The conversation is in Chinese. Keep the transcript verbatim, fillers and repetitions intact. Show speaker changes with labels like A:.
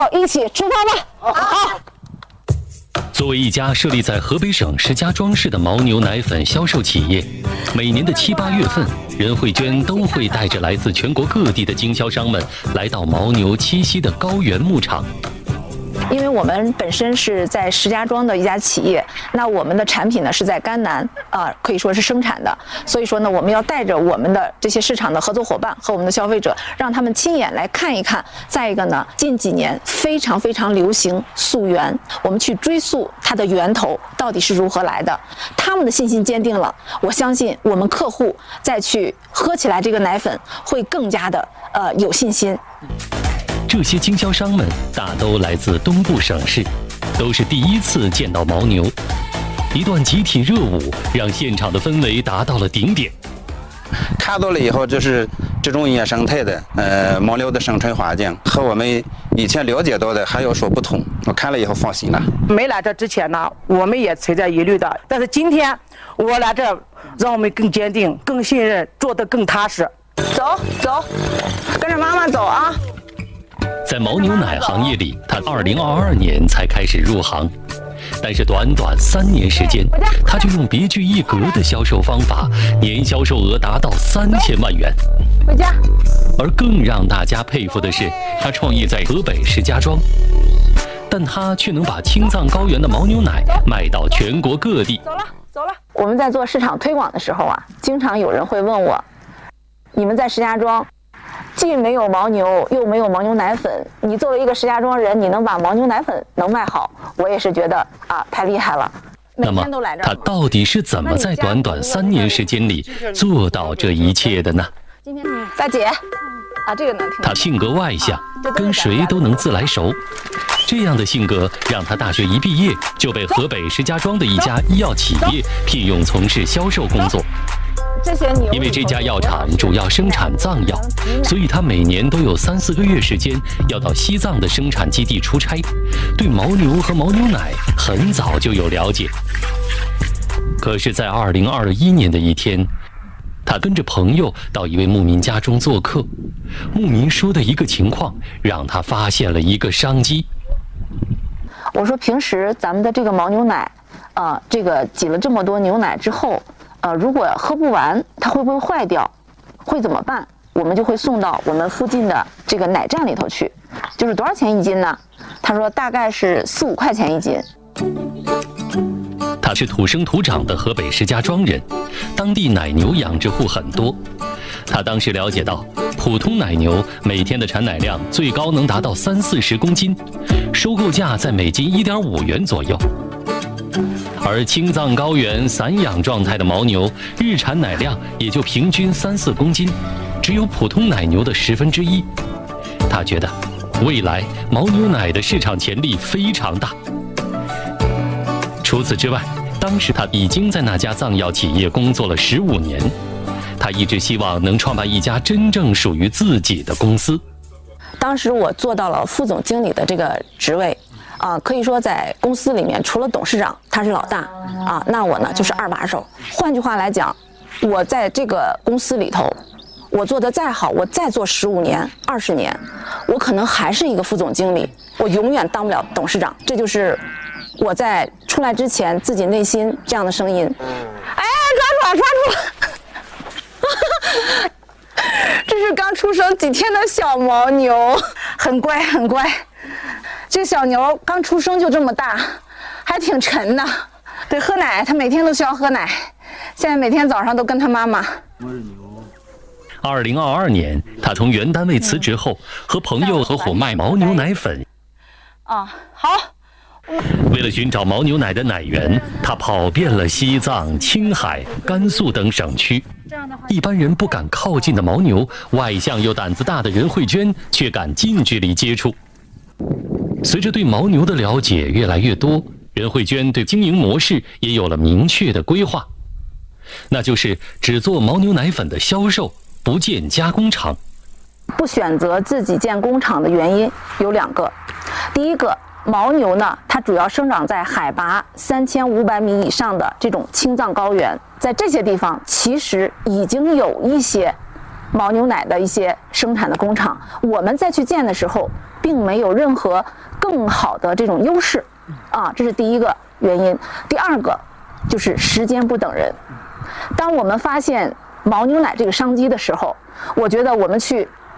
A: 一起出发吧！好。
B: 作为一家设立在河北省石家庄市的牦牛奶粉销售企业，每年的七八月份，任慧娟都会带着来自全国各地的经销商们来到牦牛栖息的高原牧场。
A: 因为我们本身是在石家庄的一家企业，那我们的产品呢是在甘南啊、呃，可以说是生产的，所以说呢，我们要带着我们的这些市场的合作伙伴和我们的消费者，让他们亲眼来看一看。再一个呢，近几年非常非常流行溯源，我们去追溯它的源头到底是如何来的。他们的信心坚定了，我相信我们客户再去喝起来这个奶粉会更加的呃有信心。
B: 这些经销商们大都来自东部省市，都是第一次见到牦牛。一段集体热舞让现场的氛围达到了顶点。
C: 看到了以后，就是这种野生态的呃牦牛的生存环境和我们以前了解到的还有所不同。我看了以后放心了。
D: 没来这之前呢，我们也存在疑虑的，但是今天我来这，让我们更坚定、更信任，做得更踏实。
A: 走走，跟着妈妈走啊！
B: 在牦牛奶行业里，他二零二二年才开始入行，但是短短三年时间，他就用别具一格的销售方法，年销售额达到三千万元。
A: 回家。
B: 而更让大家佩服的是，他创业在河北石家庄，但他却能把青藏高原的牦牛奶卖到全国各地。
A: 走了，走了。我们在做市场推广的时候啊，经常有人会问我，你们在石家庄既没有牦牛，又没有牦牛奶粉，你作为一个石家庄人，你能把牦牛奶粉能卖好，我也是觉得啊，太厉害了。
B: 那么他到底是怎么在短短三年时间里做到这一切的呢？
A: 今天大姐啊，这个能听。
B: 他性格外向，跟谁都能自来熟。这样的性格让他大学一毕业就被河北石家庄的一家医药企业聘用从事销售工作。因为这家药厂主要生产藏药，所以他每年都有三四个月时间要到西藏的生产基地出差，对牦牛和牦牛奶很早就有了解。可是，在二零二一年的一天，他跟着朋友到一位牧民家中做客，牧民说的一个情况让他发现了一个商机。
A: 我说，平时咱们的这个牦牛奶，呃，这个挤了这么多牛奶之后，呃，如果喝不完，它会不会坏掉？会怎么办？我们就会送到我们附近的这个奶站里头去。就是多少钱一斤呢？他说大概是四五块钱一斤。
B: 他是土生土长的河北石家庄人，当地奶牛养殖户很多。他当时了解到，普通奶牛每天的产奶量最高能达到三四十公斤，收购价在每斤一点五元左右。而青藏高原散养状态的牦牛，日产奶量也就平均三四公斤，只有普通奶牛的十分之一。他觉得，未来牦牛奶的市场潜力非常大。除此之外，当时他已经在那家藏药企业工作了十五年，他一直希望能创办一家真正属于自己的公司。
A: 当时我做到了副总经理的这个职位。啊，可以说在公司里面，除了董事长他是老大啊，那我呢就是二把手。换句话来讲，我在这个公司里头，我做得再好，我再做十五年、二十年，我可能还是一个副总经理，我永远当不了董事长。这就是我在出来之前自己内心这样的声音。哎，抓住了，抓住了！这是刚出生几天的小牦牛，很乖，很乖。这小牛刚出生就这么大，还挺沉的，得喝奶，它每天都需要喝奶。现在每天早上都跟它妈妈。
B: 二零二二年，他从原单位辞职后，和朋友合伙卖牦牛奶粉。
A: 啊，好。
B: 为了寻找牦牛奶的奶源，他跑遍了西藏、青海、甘肃等省区。一般人不敢靠近的牦牛，外向又胆子大的任慧娟却敢近距离接触。随着对牦牛的了解越来越多，任慧娟对经营模式也有了明确的规划，那就是只做牦牛奶粉的销售，不建加工厂。
A: 不选择自己建工厂的原因有两个，第一个，牦牛呢，它主要生长在海拔三千五百米以上的这种青藏高原，在这些地方其实已经有一些牦牛奶的一些生产的工厂，我们再去建的时候， 并没有任何更好的这种优势，啊，这是第一个原因。第二个就是时间不等人。当我们发现牦牛奶这个商机的时候，我觉得我们去